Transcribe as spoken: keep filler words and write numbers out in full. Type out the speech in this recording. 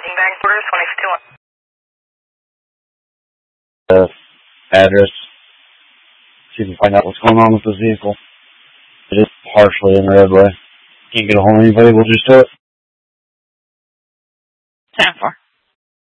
Back orders twenty fifty-one. Uh, address. See if we can find out what's going on with this vehicle. It is partially in the roadway. Can't get a hold of anybody, we'll just do it. ten four.